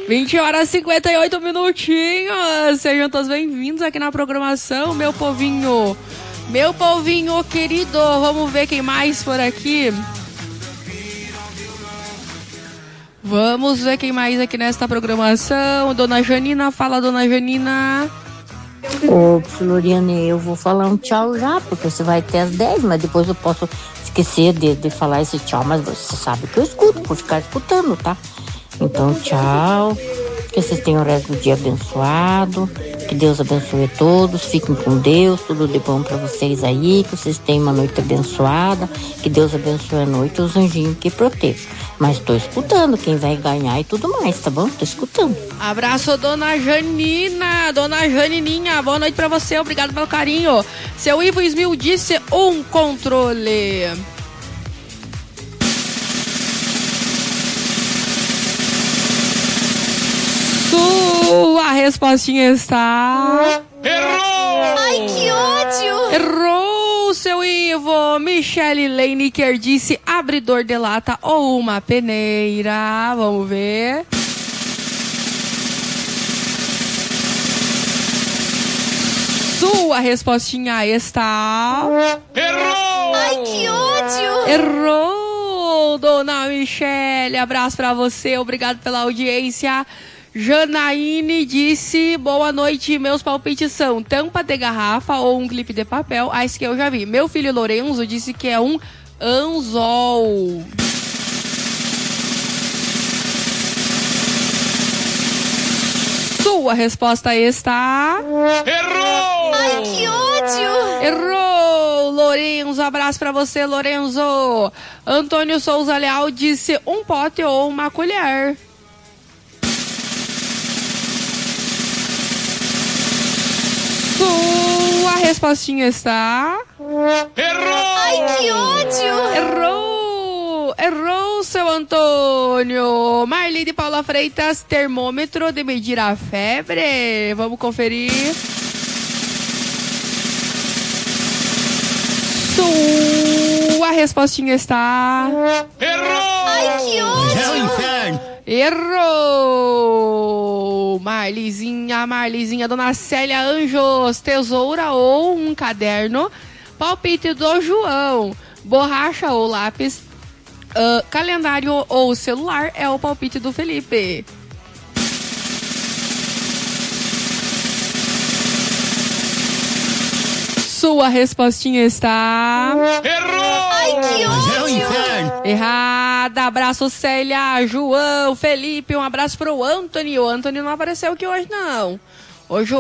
20 horas e 58 minutinhos. Sejam todos bem-vindos aqui na programação, meu povinho. Meu povinho querido. Vamos ver quem mais por aqui. Vamos ver quem mais aqui nesta programação. Dona Janina, fala, Dona Janina. Ô, Floriane, eu vou falar um tchau já, porque você vai até às 10, mas depois eu posso esquecer de falar esse tchau, mas você sabe que eu escuto, vou ficar escutando, tá? Então, tchau, que vocês tenham o resto do dia abençoado, que Deus abençoe todos, fiquem com Deus, tudo de bom pra vocês aí, que vocês tenham uma noite abençoada, que Deus abençoe a noite, os anjinhos que protejam. Mas tô escutando quem vai ganhar e tudo mais, tá bom? Tô escutando. Abraço, Dona Janina. Dona Janininha, boa noite pra você. Obrigado pelo carinho. Seu Ivo Smil disse um controle. Sua respostinha está... Errou! Ai, que ódio! Errou, seu Ivo. Michele Leinecker disse abridor de lata ou uma peneira. Vamos ver. Sua respostinha está... Errou! Ai, que ódio! Errou, Dona Michele. Abraço pra você. Obrigado pela audiência. Janaíne disse, boa noite, meus palpites são tampa de garrafa ou um clipe de papel, esse que eu já vi. Meu filho Lorenzo disse que é um anzol. Sua resposta está... Errou! Ai, que ódio! Errou, Lorenzo. Abraço pra você, Lorenzo. Antônio Souza Leal disse um pote ou uma colher. Sua respostinha está... Errou! Ai, que ódio! Errou! Errou, seu Antônio. Marli de Paula Freitas, termômetro de medir a febre. Vamos conferir. Sua respostinha está... Errou! Ai, que ódio! Errou! Marlizinha, Dona Célia Anjos, tesoura ou um caderno. Palpite do João, borracha ou lápis. Calendário ou celular é o palpite do Felipe. Sua respostinha está... Errou! Ai, que ódio! Errada. Abraço, Célia, João, Felipe. Um abraço pro Anthony. O Anthony não apareceu aqui hoje, não. Hoje